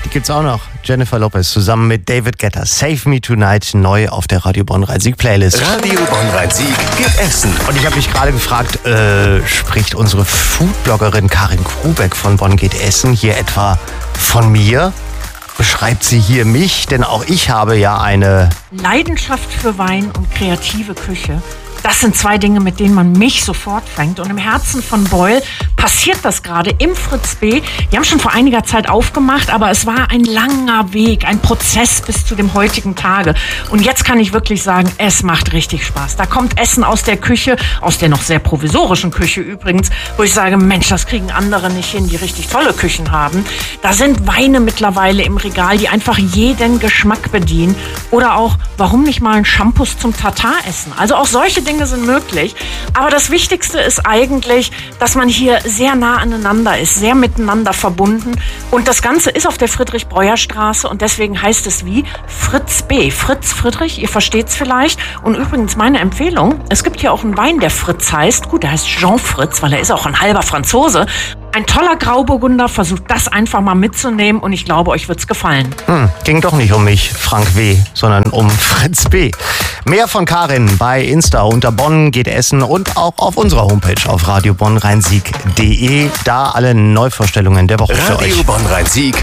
Die gibt's auch noch. Jennifer Lopez zusammen mit David Guetta. Save Me Tonight, neu auf der Radio Bonn-Rhein-Sieg Playlist. Radio Bonn-Rhein-Sieg geht essen. Und ich habe mich gerade gefragt, spricht unsere Foodbloggerin Karin Krubeck von Bonn geht essen hier etwa von mir? Beschreibt sie hier mich? Denn auch ich habe ja eine Leidenschaft für Wein und kreative Küche. Das sind zwei Dinge, mit denen man mich sofort fängt. Und im Herzen von Beul passiert das gerade im Fritz B. Die haben schon vor einiger Zeit aufgemacht, aber es war ein langer Weg, ein Prozess bis zu dem heutigen Tage. Und jetzt kann ich wirklich sagen, es macht richtig Spaß. Da kommt Essen aus der Küche, aus der noch sehr provisorischen Küche übrigens, wo ich sage, Mensch, das kriegen andere nicht hin, die richtig tolle Küchen haben. Da sind Weine mittlerweile im Regal, die einfach jeden Geschmack bedienen. Oder auch, warum nicht mal ein Shampoos zum Tatar essen? Also auch solche Dinge sind möglich. Aber das Wichtigste ist eigentlich, dass man hier sehr nah aneinander ist, sehr miteinander verbunden. Und das Ganze ist auf der Friedrich-Breuer-Straße und deswegen heißt es wie Fritz B. Fritz Friedrich, ihr versteht es vielleicht. Und übrigens meine Empfehlung, es gibt hier auch einen Wein, der Fritz heißt. Gut, der heißt Jean Fritz, weil er ist auch ein halber Franzose. Ein toller Grauburgunder, versucht das einfach mal mitzunehmen und ich glaube, euch wird's gefallen. Ging doch nicht um mich, Frank W., sondern um Fritz B. Mehr von Karin bei Insta unter Bonn geht essen und auch auf unserer Homepage auf radiobonnrheinsieg.de. Da alle Neuvorstellungen der Woche für euch. Radio Bonn-Rhein-Sieg